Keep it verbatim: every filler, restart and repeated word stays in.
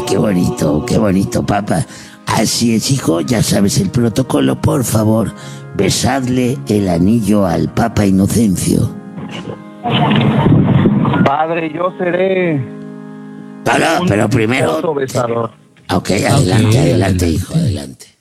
qué bonito, qué bonito, Papa. Así es, hijo, ya sabes el protocolo. Por favor, besadle el anillo al Papa Inocencio. Padre, yo seré... Pero, pero primero... besador. Ok, adelante, okay, adelante, hijo, adelante.